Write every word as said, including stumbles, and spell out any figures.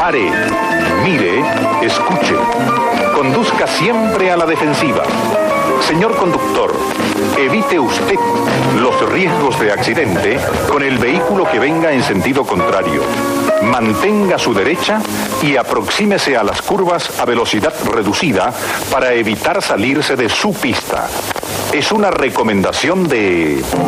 Pare, mire, escuche. Conduzca siempre a la defensiva. Señor conductor, evite usted los riesgos de accidente con el vehículo que venga en sentido contrario. Mantenga su derecha y aproxímese a las curvas a velocidad reducida para evitar salirse de su pista. Es una recomendación de...